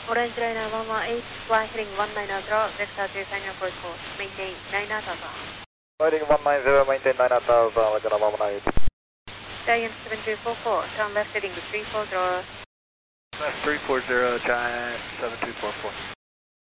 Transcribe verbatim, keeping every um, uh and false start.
Orange Liner one one eight, fly heading one nine zero, vector to final course course, maintain nine thousand. Heading one nine zero, maintain nine thousand, Laguna one one eight. Giant seven two four four, turn left heading three four zero. Left three four zero, Giant seven two four four.